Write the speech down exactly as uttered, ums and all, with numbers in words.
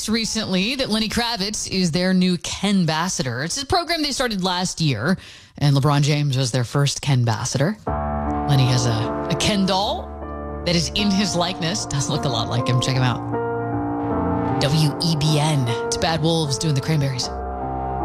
announced recently that Lenny Kravitz is their new Ken Ambassador. It's a program they started last year, and LeBron James was their first Ken Ambassador. Lenny has a, a Ken doll that is in his likeness. Does look a lot like him. Check him out. W E B N. It's Bad Wolves doing the Cranberries.